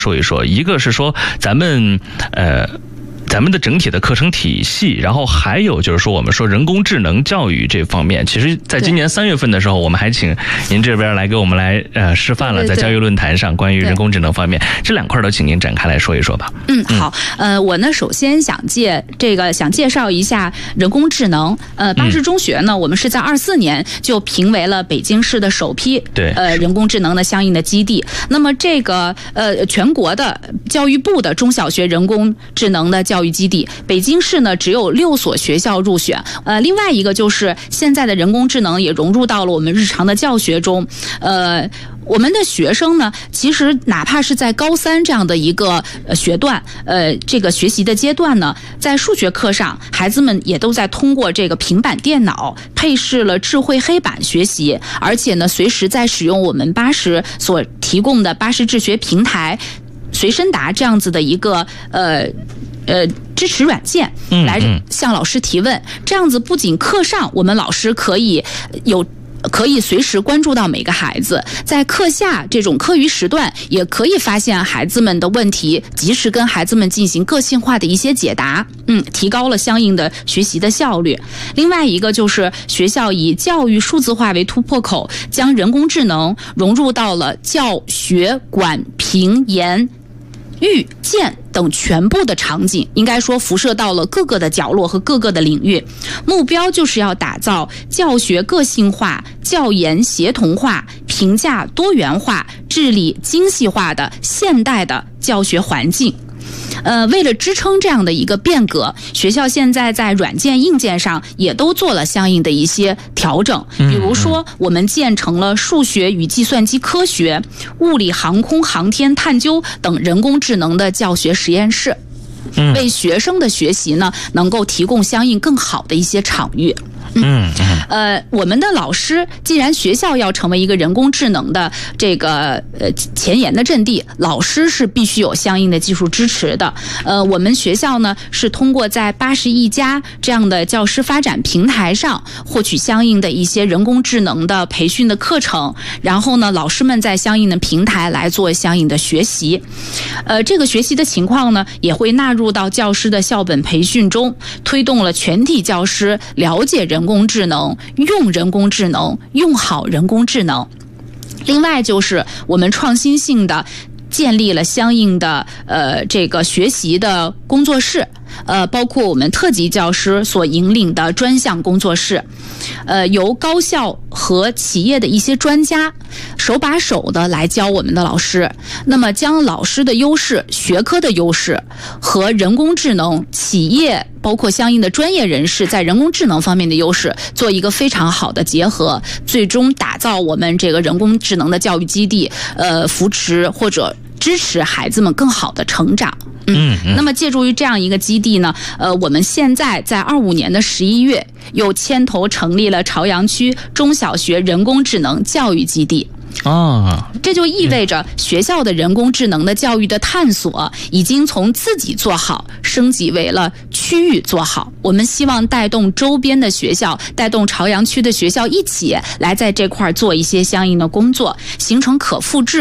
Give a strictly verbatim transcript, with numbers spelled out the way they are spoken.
说一说，一个是说咱们呃。咱们的整体的课程体系，然后还有就是说我们说人工智能教育这方面，其实在今年三月份的时候，我们还请您这边来给我们来呃示范了，在教育论坛上关于人工智能方面，这两块都请您展开来说一说吧。 嗯，好，呃，我呢首先想介这个想介绍一下人工智能。呃，巴士中学呢，我们是在二四年就评为了北京市的首批对呃人工智能的相应的基地。那么这个呃全国的教育部的中小学人工智能的教育基地，北京市呢只有六所学校入选。呃，另外一个就是现在的人工智能也融入到了我们日常的教学中。呃，我们的学生呢，其实哪怕是在高三这样的一个学段，呃，这个学习的阶段呢，在数学课上，孩子们也都在通过这个平板电脑配饰了智慧黑板学习，而且呢，随时在使用我们巴士所提供的巴士智学平台。随身答这样子的一个呃呃支持软件来向老师提问，这样子不仅课上我们老师可以有可以随时关注到每个孩子，在课下这种课余时段也可以发现孩子们的问题，及时跟孩子们进行个性化的一些解答，嗯，提高了相应的学习的效率。另外一个就是学校以教育数字化为突破口，将人工智能融入到了教学管评研育建等全部的场景，应该说辐射到了各个的角落和各个的领域。目标就是要打造教学个性化、教研协同化、评价多元化、治理精细化的现代的教学环境。呃，为了支撑这样的一个变革，学校现在在软件硬件上也都做了相应的一些调整。比如说，我们建成了数学与计算机科学、物理、航空、航天、探究等人工智能的教学实验室，为学生的学习呢，能够提供相应更好的一些场域。嗯，呃，我们的老师既然学校要成为一个人工智能的这个呃前沿的阵地，老师是必须有相应的技术支持的。呃，我们学校呢是通过在八十一家这样的教师发展平台上获取相应的一些人工智能的培训的课程，然后呢，老师们在相应的平台来做相应的学习。呃，这个学习的情况呢，也会纳入到教师的校本培训中，推动了全体教师了解人。人工智能，用人工智能，用好人工智能。另外就是我们创新性的建立了相应的呃这个学习的工作室，呃，包括我们特级教师所引领的专项工作室，呃，由高校和企业的一些专家手把手的来教我们的老师。那么将老师的优势、学科的优势和人工智能、企业包括相应的专业人士在人工智能方面的优势做一个非常好的结合，最终打造我们这个人工智能的教育基地，呃，扶持或者支持孩子们更好的成长。嗯，那么借助于这样一个基地呢，呃，我们现在在二五年的十一月又牵头成立了朝阳区中小学人工智能教育基地。啊，这就意味着学校的人工智能的教育的探索已经从自己做好升级为了区域做好。我们希望带动周边的学校，带动朝阳区的学校一起来在这块做一些相应的工作，形成可复制